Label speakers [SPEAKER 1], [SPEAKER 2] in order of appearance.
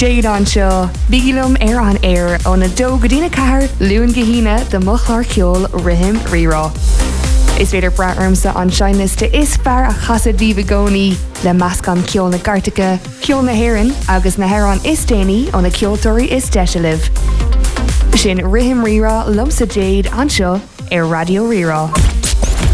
[SPEAKER 1] Déad an seo, bígilum an air ó na dó go dtína cahar luúin gahína de mochlar ceol rihim rirá. Is féidir braarmsa an seinliste is fear a chasad díbhagóní le meascan ceol na Gartacha, ceol na Héireann agus na Héireann is déanaí ó na ceoltóirí is deisialah. Sin rihim rirá lumsa Déad an seo ar Radio Rirá.